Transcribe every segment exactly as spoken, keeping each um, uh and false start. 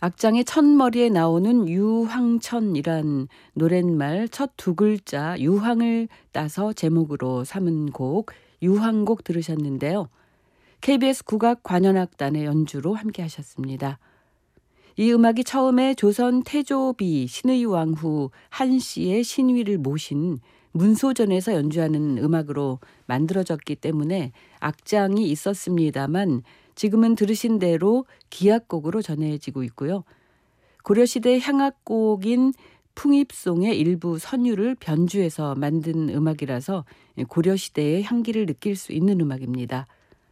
악장의 첫머리에 나오는 유황천이란 노랫말 첫 두 글자 유황을 따서 제목으로 삼은 곡 유황곡 들으셨는데요. 케이비에스 국악 관현악단의 연주로 함께 하셨습니다. 이 음악이 처음에 조선 태조비 신의왕후 한씨의 신위를 모신 문소전에서 연주하는 음악으로 만들어졌기 때문에 악장이 있었습니다만 지금은 들으신 대로 기악곡으로 전해지고 있고요. 고려시대 향악곡인 풍입송의 일부 선율을 변주해서 만든 음악이라서 고려시대의 향기를 느낄 수 있는 음악입니다.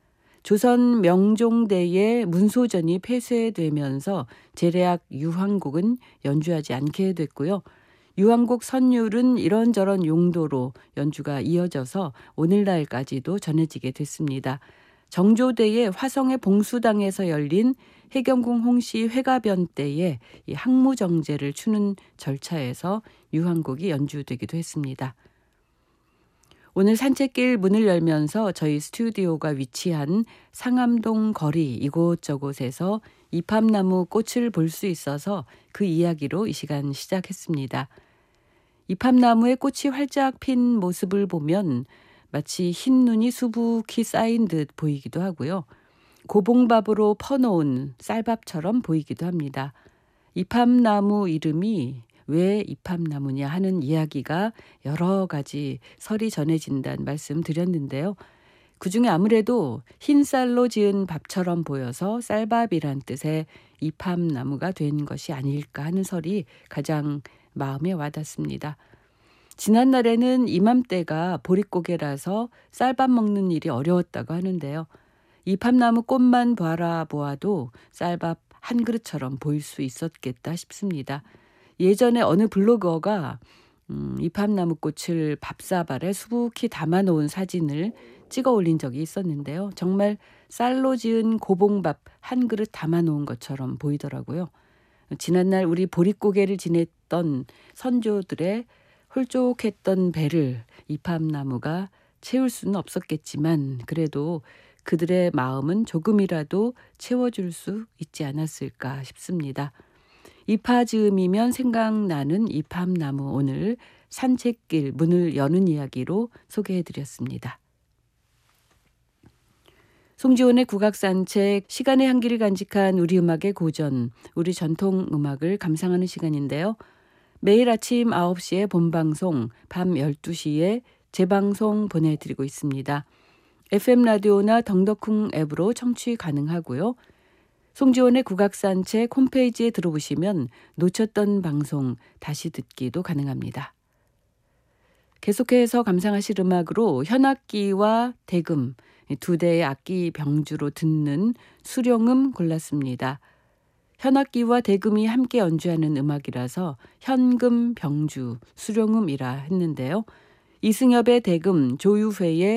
조선 명종대의 문소전이 폐쇄되면서 재래악 유황곡은 연주하지 않게 됐고요. 유황곡 선율은 이런저런 용도로 연주가 이어져서 오늘날까지도 전해지게 됐습니다. 정조대의 화성의 봉수당에서 열린 해경궁 홍씨 회가변 때에 이 항무정제를 추는 절차에서 유황곡이 연주되기도 했습니다. 오늘 산책길 문을 열면서 저희 스튜디오가 위치한 상암동 거리 이곳저곳에서 이팝나무 꽃을 볼 수 있어서 그 이야기로 이 시간 시작했습니다. 이팝나무에 꽃이 활짝 핀 모습을 보면 마치 흰 눈이 수북히 쌓인 듯 보이기도 하고요. 고봉밥으로 퍼놓은 쌀밥처럼 보이기도 합니다. 이팝나무 이름이 왜 이팝나무냐 하는 이야기가 여러 가지 설이 전해진다는 말씀 드렸는데요. 그중에 아무래도 흰 쌀로 지은 밥처럼 보여서 쌀밥이란 뜻의 이팝나무가 된 것이 아닐까 하는 설이 가장 마음에 와닿습니다. 지난날에는 이맘때가 보릿고개라서 쌀밥 먹는 일이 어려웠다고 하는데요. 이팝나무 꽃만 바라보아도 쌀밥 한 그릇처럼 보일 수 있었겠다 싶습니다. 예전에 어느 블로거가 음, 이팝나무 꽃을 밥사발에 수북히 담아놓은 사진을 찍어 올린 적이 있었는데요. 정말 쌀로 지은 고봉밥 한 그릇 담아놓은 것처럼 보이더라고요. 지난날 우리 보릿고개를 지냈던 선조들의 홀쭉했던 배를 이팝나무가 채울 수는 없었겠지만 그래도 그들의 마음은 조금이라도 채워줄 수 있지 않았을까 싶습니다. 이파즈음이면 생각나는 이팝나무, 오늘 산책길 문을 여는 이야기로 소개해드렸습니다. 송지온의 국악산책, 시간의 향기를 간직한 우리 음악의 고전, 우리 전통 음악을 감상하는 시간인데요. 매일 아침 아홉 시에 본방송, 밤 열두 시에 재방송 보내드리고 있습니다. 에프엠 라디오나 덩덕쿵 앱으로 청취 가능하고요. 송지온의 국악산책 홈페이지에 들어보시면 놓쳤던 방송 다시 듣기도 가능합니다. 계속해서 감상하실 음악으로 현악기와 대금, 두 대의 악기 병주로 듣는 수령음 골랐습니다. 현악기와 대금이 함께 연주하는 음악이라서 현금 병주, 수령음이라 했는데요. 이승엽의 대금, 조유회의